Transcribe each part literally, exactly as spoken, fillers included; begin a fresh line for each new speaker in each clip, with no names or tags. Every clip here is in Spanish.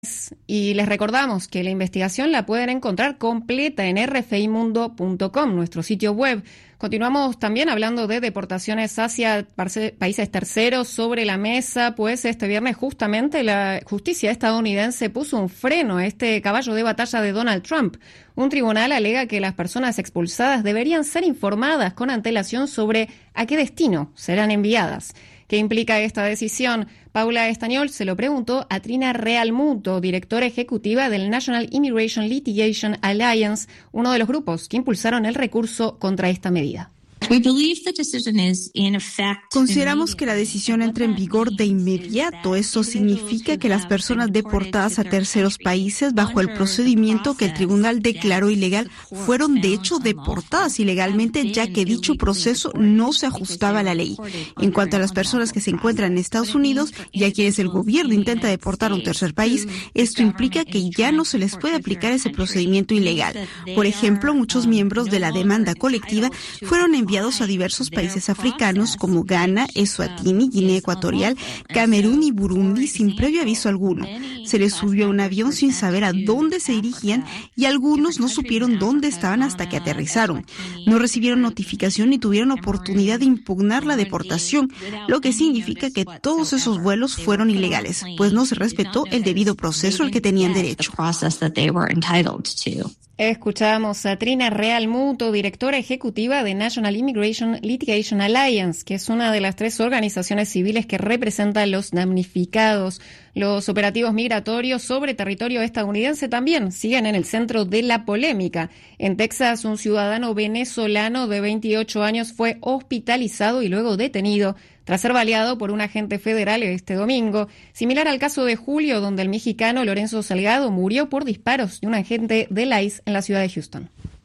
Y les recordamos que la investigación la pueden encontrar completa en r f i mundo punto com, nuestro sitio web. Continuamos también hablando de deportaciones hacia países terceros sobre la mesa, pues este viernes justamente la justicia estadounidense puso un freno a este caballo de batalla de Donald Trump. Un tribunal alega que las personas expulsadas deberían ser informadas con antelación sobre a qué destino serán enviadas. ¿Qué implica esta decisión? Paula Estañol se lo preguntó a Trina Realmuto, directora ejecutiva del National Immigration Litigation Alliance, uno de los grupos que impulsaron el recurso contra esta medida.
Consideramos que la decisión entra en vigor de inmediato. Eso significa que las personas deportadas a terceros países bajo el procedimiento que el tribunal declaró ilegal fueron de hecho deportadas ilegalmente, ya que dicho proceso no se ajustaba a la ley. En cuanto a las personas que se encuentran en Estados Unidos y a quienes el gobierno intenta deportar a un tercer país, esto implica que ya no se les puede aplicar ese procedimiento ilegal. Por ejemplo, muchos miembros de la demanda colectiva fueron enviados a diversos países africanos como Ghana, Eswatini, Guinea Ecuatorial, Camerún y Burundi sin previo aviso alguno. Se les subió a un avión sin saber a dónde se dirigían y algunos no supieron dónde estaban hasta que aterrizaron. No recibieron notificación ni tuvieron oportunidad de impugnar la deportación, lo que significa que todos esos vuelos fueron ilegales, pues no se respetó el debido proceso al que tenían derecho.
Escuchamos a Trina Realmuto, directora ejecutiva de National Immigration Litigation Alliance, que es una de las tres organizaciones civiles que representan a los damnificados. Los operativos migratorios sobre territorio estadounidense también siguen en el centro de la polémica. En Texas, un ciudadano venezolano de veintiocho años fue hospitalizado y luego detenido tras ser baleado por un agente federal este domingo, similar al caso de julio, donde el mexicano Lorenzo Salgado murió por disparos de un agente del I C E en la ciudad de Houston.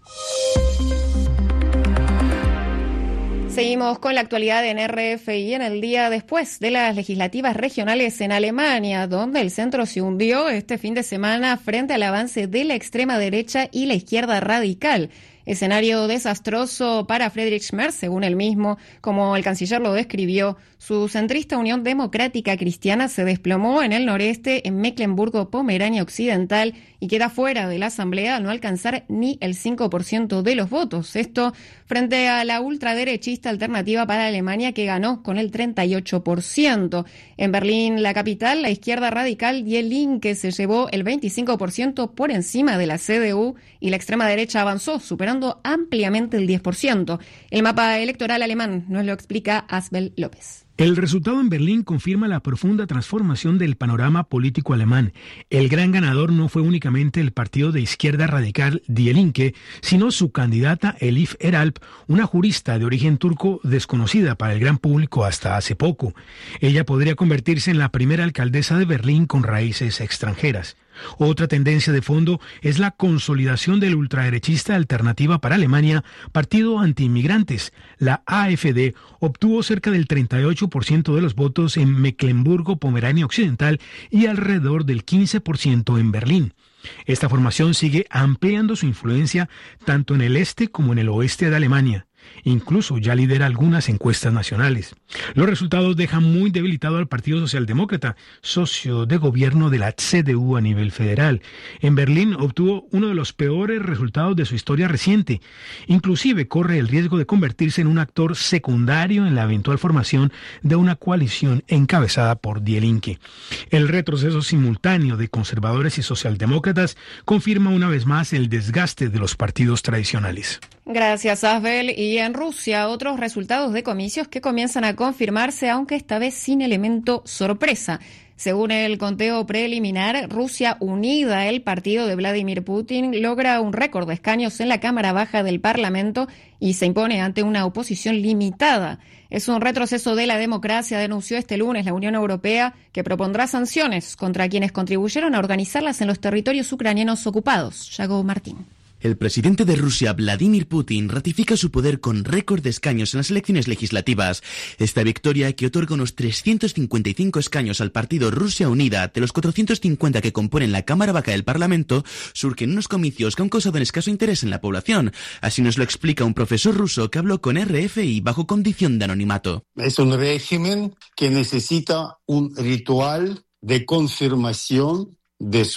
Seguimos con la actualidad en R F I en el día después de las legislativas regionales en Alemania, donde el centro se hundió este fin de semana frente al avance de la extrema derecha y la izquierda radical. Escenario desastroso para Friedrich Merz, según él mismo, como el canciller lo describió. Su centrista Unión Democrática Cristiana se desplomó en el noreste, en Mecklemburgo-Pomerania Occidental, y queda fuera de la asamblea al no alcanzar ni el cinco por ciento de los votos. Esto frente a la ultraderechista Alternativa para Alemania, que ganó con el treinta y ocho por ciento. En Berlín, la capital, la izquierda radical Die Linke se llevó el veinticinco por ciento por encima de la C D U y la extrema derecha avanzó, superando ampliamente el diez por ciento. El mapa electoral alemán nos lo explica Asbel López.
El resultado en Berlín confirma la profunda transformación del panorama político alemán. El gran ganador no fue únicamente el partido de izquierda radical Die Linke, sino su candidata Elif Eralp, una jurista de origen turco desconocida para el gran público hasta hace poco. Ella podría convertirse en la primera alcaldesa de Berlín con raíces extranjeras. Otra tendencia de fondo es la consolidación del ultraderechista Alternativa para Alemania, partido antiinmigrantes. La A F D obtuvo cerca del treinta y ocho por ciento de los votos en Mecklemburgo-Pomerania Occidental y alrededor del quince por ciento en Berlín. Esta formación sigue ampliando su influencia tanto en el este como en el oeste de Alemania. Incluso ya lidera algunas encuestas nacionales. Los resultados dejan muy debilitado al Partido Socialdemócrata, socio de gobierno de la C D U a nivel federal. En Berlín obtuvo uno de los peores resultados de su historia reciente. Inclusive corre el riesgo de convertirse en un actor secundario en la eventual formación de una coalición encabezada por Die Linke. El retroceso simultáneo de conservadores y socialdemócratas confirma una vez más el desgaste de los partidos tradicionales.
Gracias, Asbel. Y en Rusia, otros resultados de comicios que comienzan a confirmarse, aunque esta vez sin elemento sorpresa. Según el conteo preliminar, Rusia Unida, el partido de Vladimir Putin, logra un récord de escaños en la Cámara Baja del Parlamento y se impone ante una oposición limitada. Es un retroceso de la democracia, denunció este lunes la Unión Europea, que propondrá sanciones contra quienes contribuyeron a organizarlas en los territorios ucranianos ocupados. Yago Martín.
El presidente de Rusia, Vladimir Putin, ratifica su poder con récord de escaños en las elecciones legislativas. Esta victoria, que otorga unos trescientos cincuenta y cinco escaños al partido Rusia Unida, de los cuatrocientos cincuenta que componen la Cámara Baja del Parlamento, surge en unos comicios que han causado un escaso interés en la población. Así nos lo explica un profesor ruso que habló con R F I bajo condición de anonimato.
Es un régimen que necesita un ritual de confirmación de